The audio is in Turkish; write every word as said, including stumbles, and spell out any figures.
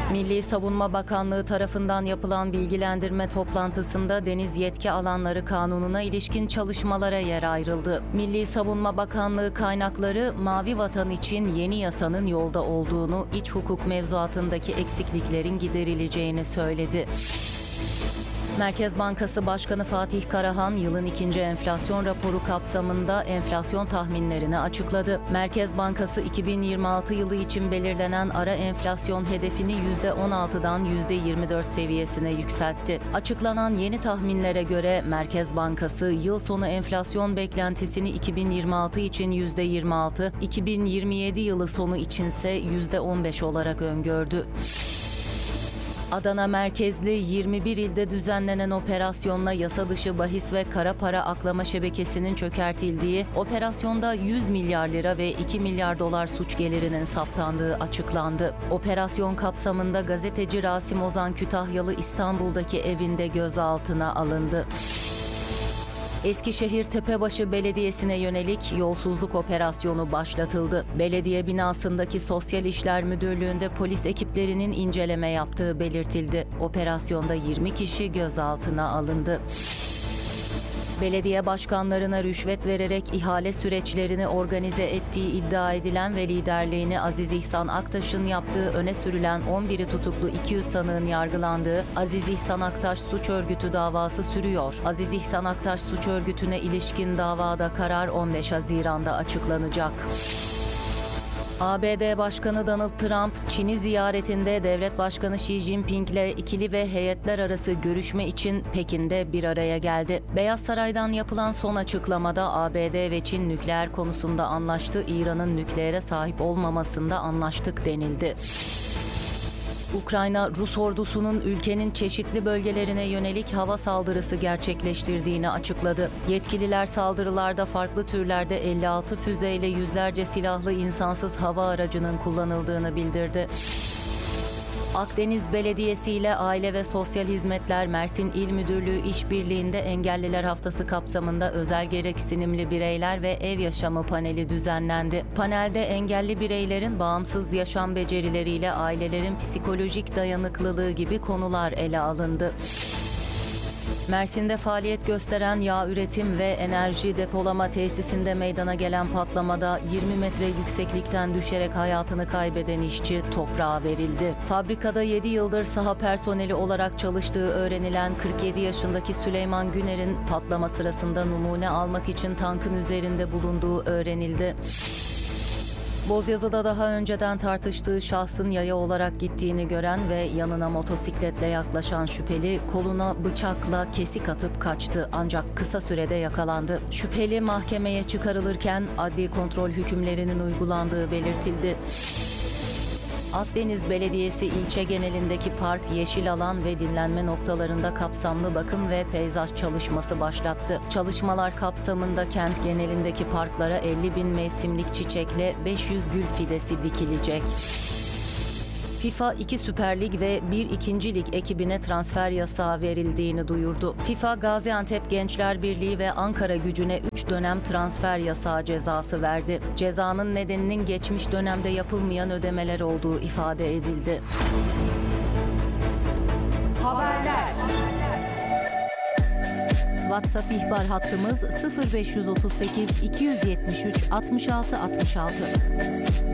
Milli Savunma Bakanlığı tarafından yapılan bilgilendirme toplantısında Deniz Yetki Alanları Kanunu'na ilişkin çalışmalara yer ayrıldı. Milli Savunma Bakanlığı kaynakları Mavi Vatan için yeni yasanın yolda olduğunu, iç hukuk mevzuatındaki eksikliklerin giderileceğini söyledi. Merkez Bankası Başkanı Fatih Karahan, yılın ikinci enflasyon raporu kapsamında enflasyon tahminlerini açıkladı. Merkez Bankası iki bin yirmi altı yılı için belirlenen ara enflasyon hedefini yüzde on altıdan yüzde yirmi dört seviyesine yükseltti. Açıklanan yeni tahminlere göre Merkez Bankası yıl sonu enflasyon beklentisini iki bin yirmi altı için yüzde yirmi altı, iki bin yirmi yedi yılı sonu içinse yüzde on beş olarak öngördü. Adana merkezli yirmi bir ilde düzenlenen operasyonla yasa dışı bahis ve kara para aklama şebekesinin çökertildiği, operasyonda yüz milyar lira ve iki milyar dolar suç gelirinin saptandığı açıklandı. Operasyon kapsamında gazeteci Rasim Ozan Kütahyalı İstanbul'daki evinde gözaltına alındı. Eskişehir Tepebaşı Belediyesi'ne yönelik yolsuzluk operasyonu başlatıldı. Belediye binasındaki Sosyal İşler Müdürlüğü'nde polis ekiplerinin inceleme yaptığı belirtildi. Operasyonda yirmi kişi gözaltına alındı. Belediye başkanlarına rüşvet vererek ihale süreçlerini organize ettiği iddia edilen ve liderliğini Aziz İhsan Aktaş'ın yaptığı öne sürülen on biri tutuklu iki yüz sanığın yargılandığı Aziz İhsan Aktaş Suç Örgütü davası sürüyor. Aziz İhsan Aktaş Suç Örgütü'ne ilişkin davada karar on beş Haziran'da açıklanacak. A B D Başkanı Donald Trump, Çin'i ziyaretinde Devlet Başkanı Xi Jinping'le ikili ve heyetler arası görüşme için Pekin'de bir araya geldi. Beyaz Saray'dan yapılan son açıklamada A B D ve Çin nükleer konusunda anlaştı, İran'ın nükleere sahip olmamasında anlaştık denildi. Ukrayna, Rus ordusunun ülkenin çeşitli bölgelerine yönelik hava saldırısı gerçekleştirdiğini açıkladı. Yetkililer saldırılarda farklı türlerde elli altı füzeyle yüzlerce silahlı insansız hava aracının kullanıldığını bildirdi. Akdeniz Belediyesi ile Aile ve Sosyal Hizmetler Mersin İl Müdürlüğü işbirliğinde Engelliler Haftası kapsamında özel gereksinimli bireyler ve ev yaşamı paneli düzenlendi. Panelde engelli bireylerin bağımsız yaşam becerileriyle ailelerin psikolojik dayanıklılığı gibi konular ele alındı. Mersin'de faaliyet gösteren yağ üretim ve enerji depolama tesisinde meydana gelen patlamada yirmi metre yükseklikten düşerek hayatını kaybeden işçi toprağa verildi. Fabrikada yedi yıldır saha personeli olarak çalıştığı öğrenilen kırk yedi yaşındaki Süleyman Güner'in patlama sırasında numune almak için tankın üzerinde bulunduğu öğrenildi. Bozyazı'da daha önceden tartıştığı şahsın yaya olarak gittiğini gören ve yanına motosikletle yaklaşan şüpheli koluna bıçakla kesik atıp kaçtı, ancak kısa sürede yakalandı. Şüpheli mahkemeye çıkarılırken adli kontrol hükümlerinin uygulandığı belirtildi. Akdeniz Belediyesi ilçe genelindeki park, yeşil alan ve dinlenme noktalarında kapsamlı bakım ve peyzaj çalışması başlattı. Çalışmalar kapsamında kent genelindeki parklara elli bin mevsimlik çiçekle beş yüz gül fidesi dikilecek. FIFA iki Süper Lig ve bir ikinci Lig ekibine transfer yasağı verildiğini duyurdu. FIFA, Gaziantep Gençler Birliği ve Ankara Gücü'ne üç dönem transfer yasağı cezası verdi. Cezanın nedeninin geçmiş dönemde yapılmayan ödemeler olduğu ifade edildi. Haberler. WhatsApp ihbar hattımız sıfır beş otuz sekiz iki yüz yetmiş üç altmış altı altmış altı.